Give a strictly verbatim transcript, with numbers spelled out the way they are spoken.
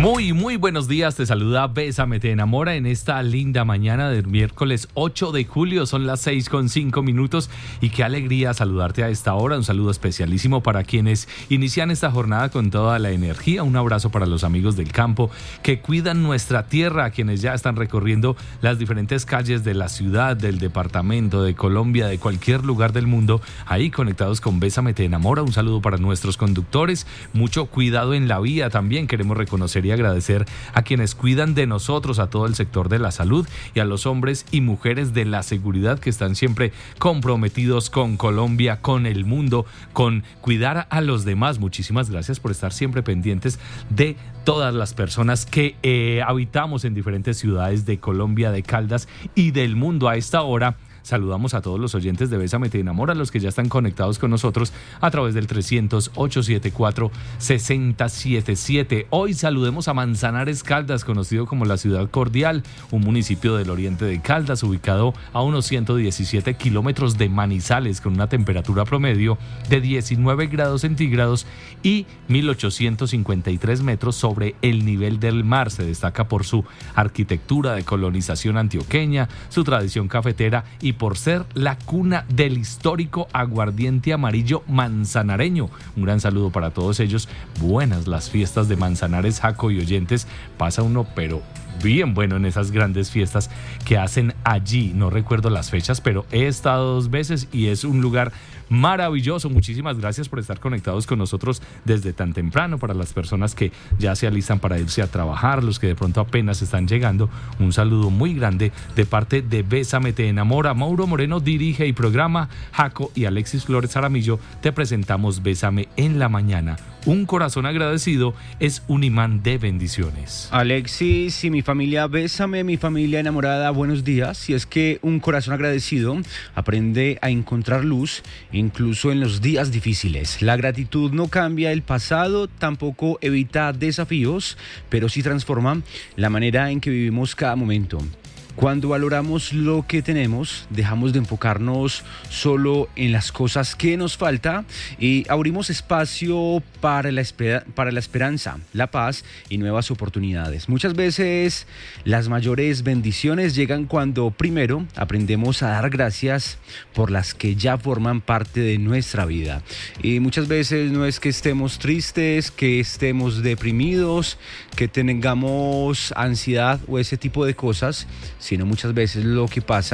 Muy, muy buenos días, te saluda Bésame Te Enamora en esta linda mañana del miércoles ocho de julio, son las seis con cinco minutos y qué alegría saludarte a esta hora, un saludo especialísimo para quienes inician esta jornada con toda la energía, un abrazo para los amigos del campo que cuidan nuestra tierra, quienes ya están recorriendo las diferentes calles de la ciudad, del departamento, de Colombia, de cualquier lugar del mundo, ahí conectados con Bésame Te Enamora, un saludo para nuestros conductores, mucho cuidado en la vía también, queremos reconocer y agradecer a quienes cuidan de nosotros, a todo el sector de la salud y a los hombres y mujeres de la seguridad que están siempre comprometidos con Colombia, con el mundo, con cuidar a los demás. Muchísimas gracias por estar siempre pendientes de todas las personas que eh, habitamos en diferentes ciudades de Colombia, de Caldas y del mundo. A esta hora saludamos a todos los oyentes de Bésame Te Enamora, los que ya están conectados con nosotros a través del trescientos, ochocientos setenta y cuatro, sesenta setenta y siete. Hoy saludemos a Manzanares, Caldas, conocido como la Ciudad Cordial, un municipio del oriente de Caldas, ubicado a unos ciento diecisiete kilómetros de Manizales, con una temperatura promedio de diecinueve grados centígrados y mil ochocientos cincuenta y tres metros sobre el nivel del mar. Se destaca por su arquitectura de colonización antioqueña, su tradición cafetera y por ser la cuna del histórico aguardiente amarillo manzanareño. Un gran saludo para todos ellos. Buenas las fiestas de Manzanares, Jaco y oyentes. Pasa uno, pero bien bueno en esas grandes fiestas que hacen allí. No recuerdo las fechas, pero he estado dos veces y es un lugar maravilloso. Muchísimas gracias por estar conectados con nosotros desde tan temprano. Para las personas que ya se alistan para irse a trabajar, los que de pronto apenas están llegando, un saludo muy grande de parte de Bésame Te Enamora. Mauro Moreno dirige y programa, Jaco y Alexis Flores Aramillo te presentamos Bésame en la mañana. Un corazón agradecido es un imán de bendiciones. Alexis y mi familia, bésame, mi familia enamorada, buenos días. Y es que un corazón agradecido aprende a encontrar luz incluso en los días difíciles. La gratitud no cambia el pasado, tampoco evita desafíos, pero sí transforma la manera en que vivimos cada momento. Cuando valoramos lo que tenemos, dejamos de enfocarnos solo en las cosas que nos falta y abrimos espacio para la, esper- para la esperanza, la paz y nuevas oportunidades. Muchas veces las mayores bendiciones llegan cuando primero aprendemos a dar gracias por las que ya forman parte de nuestra vida. Y muchas veces no es que estemos tristes, que estemos deprimidos, que tengamos ansiedad o ese tipo de cosas, sino muchas veces lo que pasa